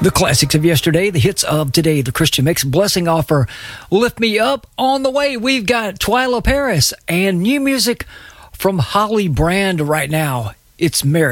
The classics of yesterday, the hits of today, the Christian Mix, Blessing Offer, Lift Me Up. On the way, we've got Twyla Paris and new music from Holly Brand right now. It's Mary.